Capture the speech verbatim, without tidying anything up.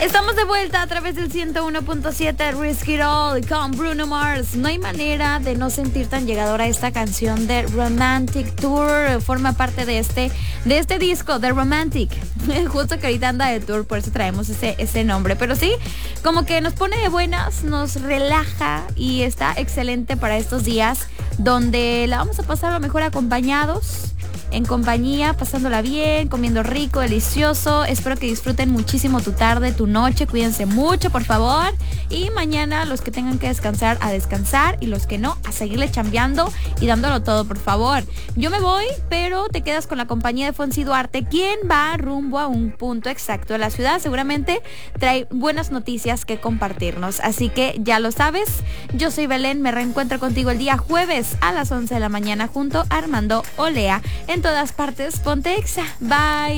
Estamos de vuelta a través del ciento uno punto siete Risk It All con Bruno Mars. No hay manera de no sentir tan llegadora esta canción de Romantic Tour. Forma parte de este, de este disco, de Romantic. Justo que ahorita anda de tour, por eso traemos ese, ese nombre. Pero sí, como que nos pone de buenas, nos relaja y está excelente para estos días donde la vamos a pasar a lo mejor acompañados, en compañía, pasándola bien, comiendo rico, delicioso. Espero que disfruten muchísimo tu tarde, tu noche. Cuídense mucho, por favor. Y mañana, los que tengan que descansar, a descansar. Y los que no, a seguirle chambeando y dándolo todo, por favor. Yo me voy, pero te quedas con la compañía de Fonsi Duarte, quien va rumbo a un punto exacto de la ciudad. Seguramente trae buenas noticias que compartirnos. Así que ya lo sabes. Yo soy Belén. Me reencuentro contigo el día jueves a las once de la mañana junto a Armando Olea. En todas partes, ponte Exa. Bye.